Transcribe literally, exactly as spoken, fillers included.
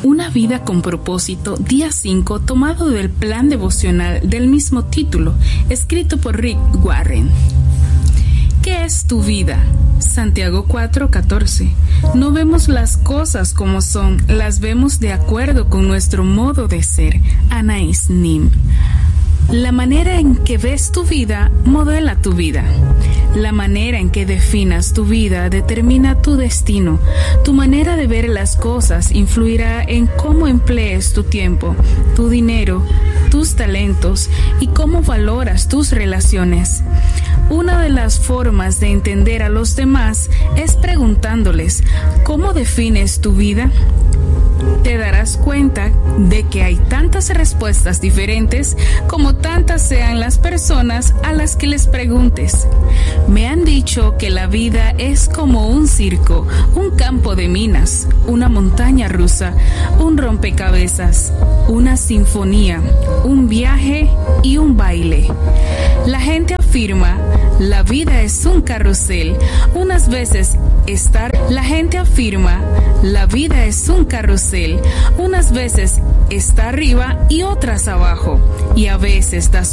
Una vida con propósito, día cinco, tomado del plan devocional del mismo título, escrito por Rick Warren. ¿Qué es tu vida? Santiago cuatro catorce. No vemos las cosas como son, las vemos de acuerdo con nuestro modo de ser. Anais Nin. La manera en que ves tu vida modela tu vida. La manera en que definas tu vida determina tu destino. Tu manera de ver las cosas influirá en cómo emplees tu tiempo, tu dinero, tus talentos y cómo valoras tus relaciones. Una de las formas de entender a los demás es preguntándoles, ¿cómo defines tu vida? Te darás cuenta de que hay tantas respuestas diferentes como tantas sean las personas a las que les preguntes. Me han dicho que la vida es como un circo, un campo de minas, una montaña rusa, un rompecabezas, una sinfonía, un viaje y un baile. La gente afirma, la vida es un carrusel. Unas veces estar, la gente afirma, la vida es un carrusel. Unas veces está arriba y otras abajo, y a veces da